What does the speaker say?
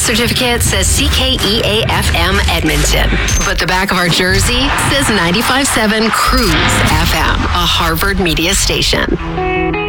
certificate says CKEA-FM Edmonton, but the back of our jersey says 95.7 Cruise FM, a Harvard media station.